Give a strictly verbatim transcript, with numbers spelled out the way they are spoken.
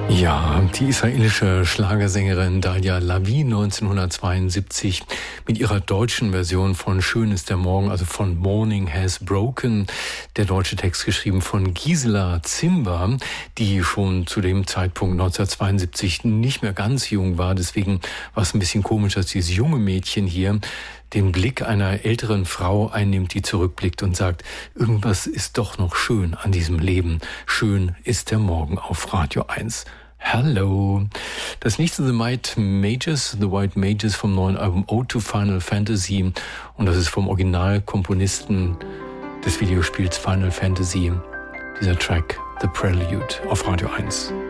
Ja, die israelische Schlagersängerin Dalia Lavi neunzehnhundertzweiundsiebzig mit ihrer deutschen Version von Schön ist der Morgen, also von Morning Has Broken. Der deutsche Text geschrieben von Gisela Zimber, die schon zu dem Zeitpunkt neunzehnhundertzweiundsiebzig nicht mehr ganz jung war. Deswegen war es ein bisschen komisch, dass dieses junge Mädchen hier den Blick einer älteren Frau einnimmt, die zurückblickt und sagt, irgendwas ist doch noch schön an diesem Leben. Schön ist der Morgen auf Radio eins. Hallo. Das nächste sind The White Mages, The White Mages vom neuen Album Ode to Final Fantasy. Und das ist vom Originalkomponisten des Videospiels Final Fantasy. Dieser Track, The Prelude auf Radio eins.